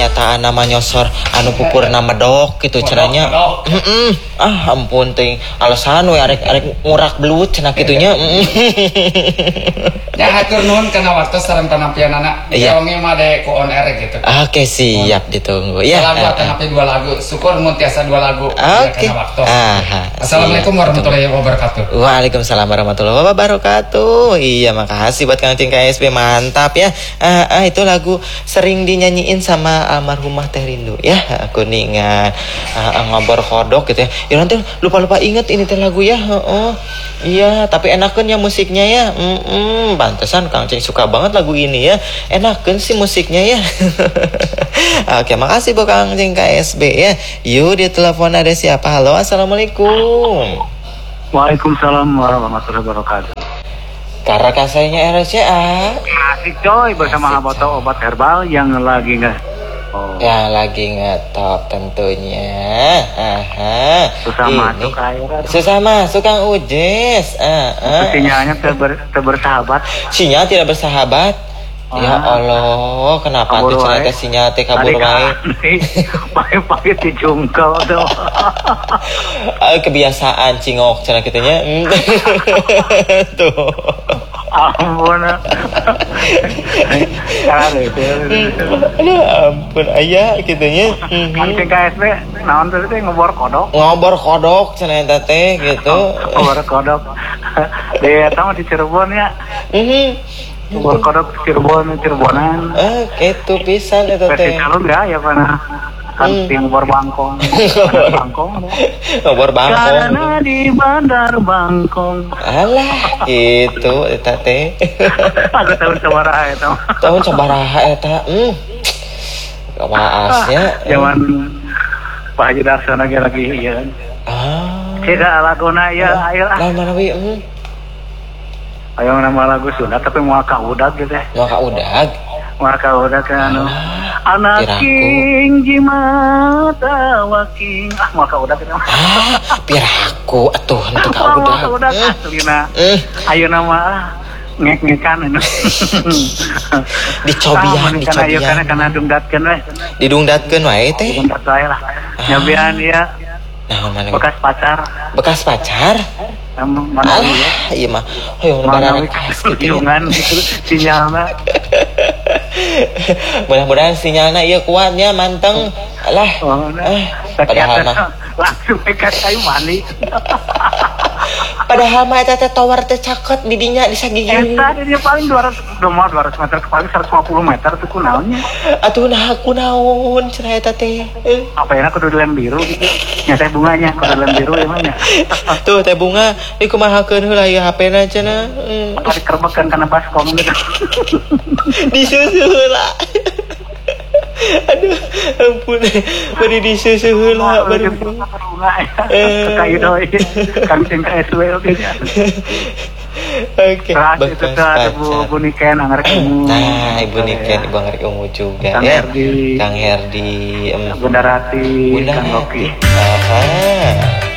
kenyataan nama nyosor anu pupur nama dok gitu cenanya. Ampun ting alasan we arek ngurak belut cenah kitunya. Ya hatur nuhun kana waktu sareng tanampianana. Diawangi mah de ku on air gitu. Oke, siap ditunggu ya. Lagu atanapi 2 lagu. Syukur mun tiasa 2 lagu. Oke. Assalamualaikum warahmatullahi wabarakatuh. Waalaikumsalam warahmatullahi wabarakatuh. Iya, makasih buat Kang Cing KSB, mantap ya. Itu lagu sering dinyanyiin sama almarhumah Teh Rindu ya. Kuningan ngobor kodok gitu ya. Ya nanti lupa inget ini teh lagu ya. Iya, tapi enakeun ya musiknya ya. Pantesan Kang Cing suka banget lagu ini ya. Enakeun sih musiknya ya. Oke, makasih buat Kang Cing KSB ya. Yuk, di telepon ada siapa? Halo, assalamualaikum. Waalaikumsalam warahmatullahi wabarakatuh. Karena kasihnya RCA. Asik coy bersama Aboto obat herbal yang lagi Yang lagi ngetop tentunya. Susah masuk air. Susah masuk Kang Ujes. Sinyalnya bersahabat. Sinyal tidak bersahabat. Ya Allah, kenapa tuh cenah sinyal teh kabur wae? Pakai dicungkel tuh. Kebiasaan cingok cenah kitunya. Tuh. Ampun. Ampun aya kitunya. Kan KSB naon teh ngobor kodok. Ngobor kodok cenah eta teh gitu. Ngobor kodok. Di eta mah di Cirebon ya. Ngobor kodok Cirebonan. Itu pisan eta teh. Versi calon ya pana. Kan ngobor bangkong. Ngobor bangkong. Karena di Bandar Bangkong. Alah, gitu eta teh. Ada tahun sabaraha eta. Tahun sabaraha eta. Maafnya. Zaman Pak Haji Darsana lagi ieu. Ceda lagona ya ayo lah. Lamun manawi Ayo nama lagu Sunda tapi mau kaudag gitu ya. Mau kaudag kan anak king jimata waking mau kaudag gitu. Piraku atuh henteu kaudag. Aslina. Ayo nama ngek-ngekan anu. Dicobian. Ayo kana dungdatkeun we. Didungdatkeun wae teh. Dungdat wae lah. Nyabian ya. Bekas pacar. Mana ya? Iya mah. Hoyong lebaran kiungan sinyalna. Mudah-mudahan sinyalna ieu kuatnya manteng. Alah. Padahal mah langsung pekat kayu mani. Padahal mah eta teh tower teh caket di dinya di sagigir. Eta dia paling 200 meter paling 150 meter tuh kunaonnya. Atuh nah kunaon cenah eta teh. Apa ya kudu lem biru gitu. Nya teh bunganya kudu lem biru emangnya. Tuh teh bunga dikumahakeun heula ieu HP-na cenah. Apa dikerbekeun kana baskom gitu. Disusu heula. Aduh, ampun. Bari disusu heula bari. Kayu doi. Kami Cing KSW oke. Oke. Itu ada Bu Niken Anggrek Ungu. Nah, Ibu Niken, Ibu Anggrek Ungu juga ya. Kang Herdi, Bunda Rati, Kang Loki.